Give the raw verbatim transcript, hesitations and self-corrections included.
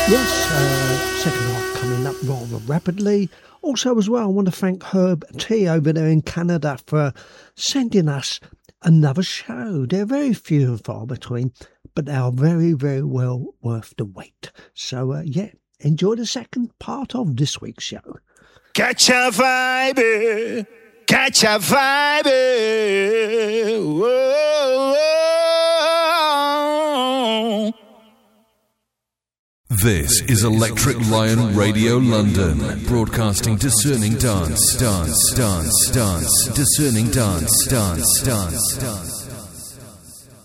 Yes, uh, second half coming up rather rapidly. Also, as well, I want to thank Herb T over there in Canada for sending us another show. They're very few and far between, but they are very, very well worth the wait. So, uh, yeah, enjoy the second part of this week's show. Catch a vibe, catch a vibe. Whoa. This is Electric Lion Radio London, broadcasting discerning dance, dance, dance, dance, discerning dance, dance, dance, dance.